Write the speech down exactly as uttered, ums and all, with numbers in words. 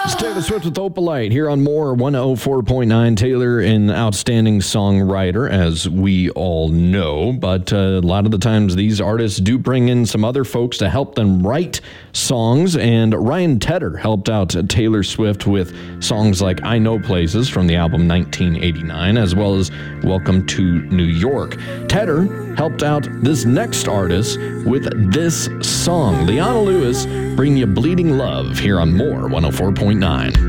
Taylor Swift with Opalite here on More one oh four point nine. Taylor, an outstanding songwriter, as we all know, but uh, a lot of the times these artists do bring in some other folks to help them write songs, and Ryan Tedder helped out Taylor Swift with songs like I Know Places from the album nineteen eighty-nine, as well as Welcome to New York. Tedder helped out this next artist with this song. Leona Lewis, bring you Bleeding Love here on More one oh four point nine.